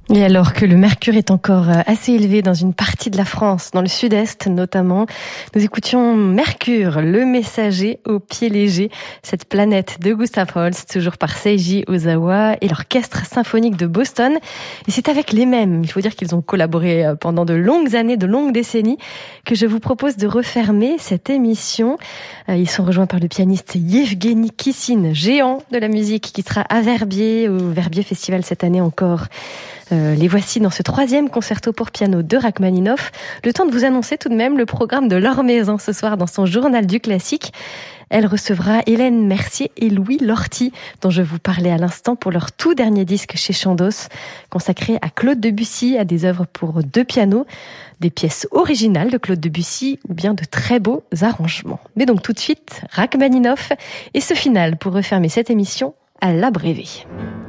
Et alors que le mercure est encore assez élevé dans une partie de la France, dans le sud-est notamment, nous écoutions Mercure, le messager au pied léger, cette planète de Gustav Holst, toujours par Seiji Ozawa et l'Orchestre symphonique de Boston. Et c'est avec les mêmes, il faut dire qu'ils ont collaboré pendant de longues années, de longues décennies, que je vous propose de refermer cette émission. Ils sont rejoints par le pianiste Yevgeny Kissin, géant de la musique, qui sera à Verbier, au Verbier Festival cette année encore. Les voici dans ce 3e concerto pour piano de Rachmaninoff. Le temps de vous annoncer tout de même le programme de Laure Maison ce soir dans son journal du classique. Elle recevra Hélène Mercier et Louis Lorty, dont je vous parlais à l'instant pour leur tout dernier disque chez Chandos, consacré à Claude Debussy, à des œuvres pour 2 pianos, des pièces originales de Claude Debussy ou bien de très beaux arrangements. Mais donc tout de suite, Rachmaninoff et ce final pour refermer cette émission à l'abrévé.